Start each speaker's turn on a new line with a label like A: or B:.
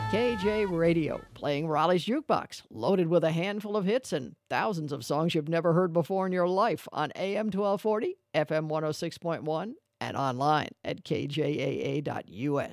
A: KJ Radio, playing Raleigh's Jukebox, loaded with a handful of hits and thousands of songs you've never heard before in your life on AM 1240, FM 106.1, and online at kjaa.us.